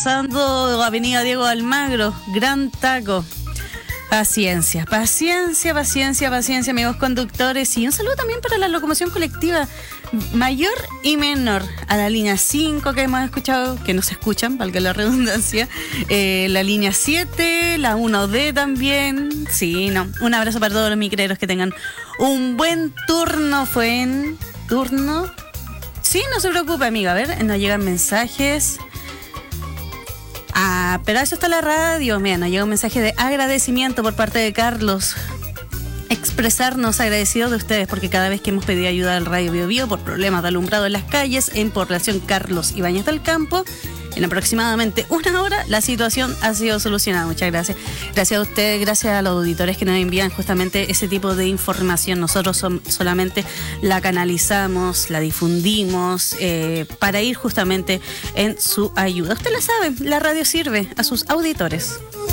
pasando Avenida Diego Almagro, gran taco. Paciencia, amigos conductores. Y un saludo también para la locomoción colectiva mayor y menor. A la línea 5 que hemos escuchado, que nos escuchan, valga la redundancia. La línea 7, la 1D también. Sí, no. Un abrazo para todos los micreros que tengan un buen turno. ¿Fue en turno? Sí, no se preocupe, amiga. A ver, nos llegan mensajes. Pero eso está la radio. Mira, nos llega un mensaje de agradecimiento por parte de Carlos. Expresarnos agradecidos de ustedes porque cada vez que hemos pedido ayuda al Radio Bio Bio por problemas de alumbrado en las calles en población Carlos Ibáñez del Campo, en aproximadamente una hora la situación ha sido solucionada. Muchas gracias. Gracias a ustedes, gracias a los auditores que nos envían justamente ese tipo de información. Nosotros solamente la canalizamos, la difundimos para ir justamente en su ayuda. Usted la sabe, la radio sirve a sus auditores.